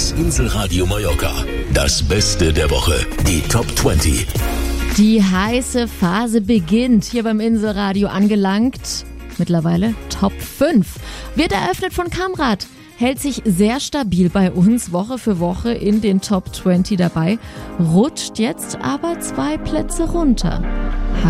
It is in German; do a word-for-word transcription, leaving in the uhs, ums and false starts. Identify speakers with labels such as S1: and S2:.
S1: Das Inselradio Mallorca. Das Beste der Woche. Die Top zwanzig.
S2: Die heiße Phase beginnt. Hier beim Inselradio angelangt. Mittlerweile Top fünf. Wird eröffnet von Kamrad. Hält sich sehr stabil bei uns Woche für Woche in den Top zwanzig dabei. Rutscht jetzt aber zwei Plätze runter.